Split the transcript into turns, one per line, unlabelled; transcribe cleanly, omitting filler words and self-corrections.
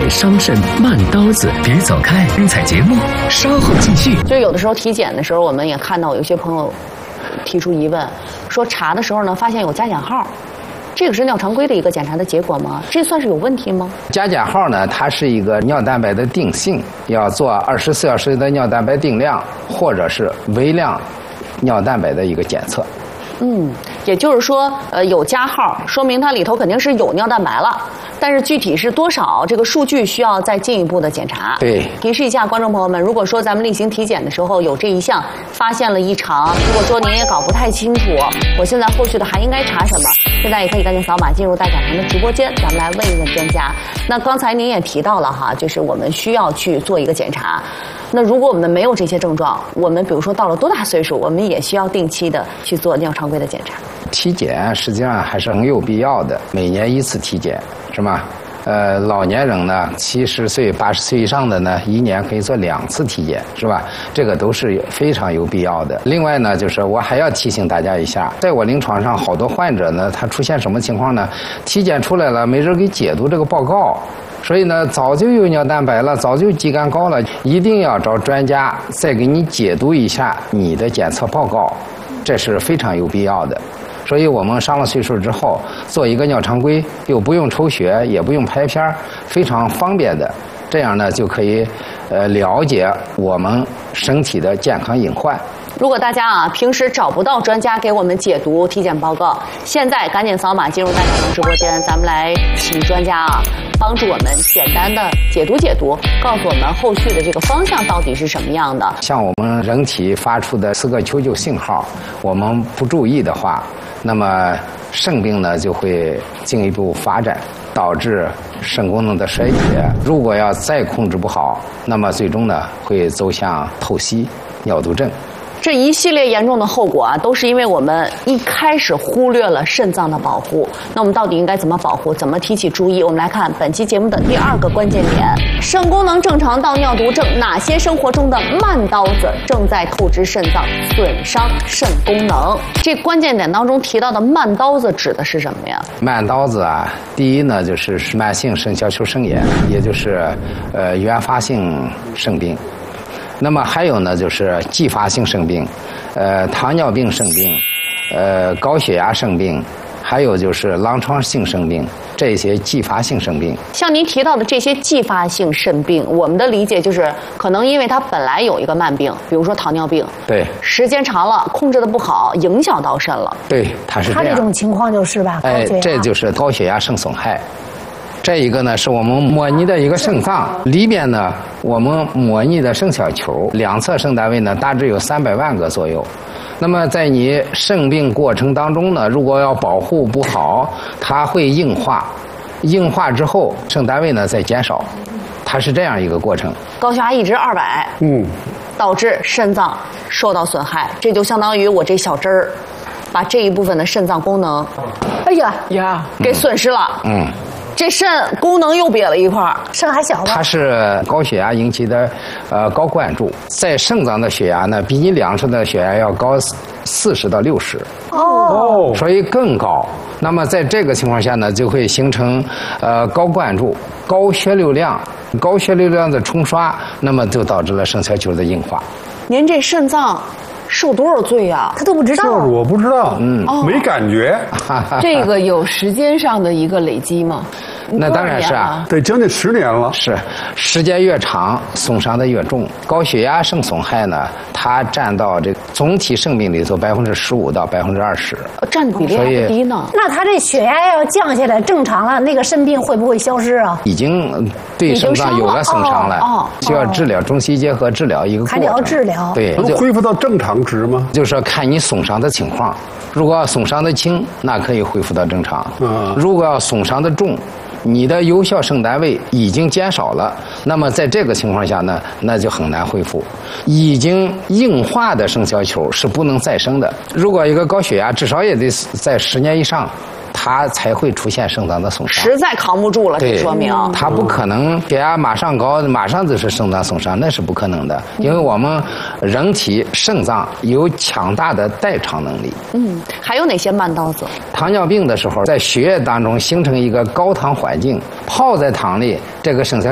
免伤肾慢刀子。别走开，精彩节目稍后继续。
就有的时候体检的时候，我们也看到有些朋友提出疑问，说查的时候呢，发现有加减号。这个是尿常规的一个检查的结果吗？这算是有问题吗？
加减号呢，它是一个尿蛋白的定性，要做24小时的尿蛋白定量，或者是微量尿蛋白的一个检测。
也就是说，有加号，说明它里头肯定是有尿蛋白了，但是具体是多少，这个数据需要再进一步的检查。
对，
提示一下观众朋友们，如果说咱们例行体检的时候有这一项发现了异常，如果说您也搞不太清楚，我现在后续的还应该查什么？现在也可以赶紧扫码进入大讲堂的直播间，咱们来问一问专家。那刚才您也提到了哈，就是我们需要去做一个检查。那如果我们没有这些症状，我们比如说到了多大岁数，我们也需要定期的去做尿常规的检查。
体检实际上还是很有必要的，每年1次体检，是吗？老年人呢，70岁、80岁以上的呢，1年可以做2次体检，是吧？这个都是非常有必要的。另外呢，就是我还要提醒大家一下，在我临床上，好多患者呢，他出现什么情况呢？体检出来了，没人给解读这个报告。所以呢，早就有尿蛋白了，早就肌酐高了，一定要找专家再给你解读一下你的检测报告，这是非常有必要的。所以我们上了岁数之后，做一个尿常规，又不用抽血，也不用拍片，非常方便的，这样呢就可以了解我们身体的健康隐患。
如果大家平时找不到专家给我们解读体检报告，现在赶紧扫码进入大讲堂直播间，咱们来请专家帮助我们简单的解读，告诉我们后续的这个方向到底是什么样的。
像我们人体发出的4个求救信号，我们不注意的话，那么肾病呢就会进一步发展，导致肾功能的衰竭。如果要再控制不好，那么最终呢会走向透析、尿毒症。
这一系列严重的后果都是因为我们一开始忽略了肾脏的保护。那我们到底应该怎么保护？怎么提起注意？我们来看本期节目的第2个关键点：肾功能正常到尿毒症，哪些生活中的慢刀子正在透支肾脏，损伤肾功能？这关键点当中提到的慢刀子指的是什么呀？
慢刀子第一呢就是慢性肾小球肾炎，也就是原发性肾病。那么还有呢，就是继发性肾病，糖尿病肾病，高血压肾病，还有就是狼疮性肾病，这些继发性肾病。
像您提到的这些继发性肾病，我们的理解就是可能因为它本来有一个慢病，比如说糖尿病，
对，
时间长了控制的不好，影响到肾了。
对，它是这样。
它这种情况就是吧？
这就是高血压肾损害。这一个呢是我们模拟的一个肾脏里边呢，我们模拟的肾小球两侧肾单位呢大致有300万个左右。那么在你肾病过程当中呢，如果要保护不好，它会硬化，硬化之后肾单位呢在减少，它是这样一个过程。
高血压一直200，导致肾脏受到损害，这就相当于我这小针儿把这一部分的肾脏功能，
哎呀
给损失了。这肾功能又瘪了一块，
肾还小了。
它是高血压引起的高灌注，在肾脏的血压呢，比你两侧的血压要高40到60，所以更高。那么在这个情况下呢，就会形成高灌注、高血流量、高血流量的冲刷，那么就导致了肾小球的硬化。
您这肾脏受多少罪呀？
他都不知道。
我不知道，没感觉。
这个有时间上的一个累积吗？
那当然是
对，将近10年了。
是，时间越长，损伤的越重。高血压肾损害呢，它占到这总体肾病里头15%到20%，
占比例还不低呢。
那他这血压要降下来正常了，那个肾病会不会消失啊？
已经对肾脏有了损伤了，需要治疗，中西结合治疗一个过程。
还得要治疗。
对，
能恢复到正常值吗？
就是说看你损伤的情况，如果损伤的轻，那可以恢复到正常；如果要损伤的重，你的有效肾单位已经减少了，那么在这个情况下呢，那就很难恢复。已经硬化的肾小球是不能再生的。如果一个高血压，至少也得在10年以上，它才会出现肾脏的损伤。
实在扛不住了，这说明
它不可能血压马上高，马上就是肾脏损伤，那是不可能的。因为我们人体肾脏有强大的代偿能力。
还有哪些慢刀子？
糖尿病的时候，在血液当中形成一个高糖环境，泡在糖里，这个肾小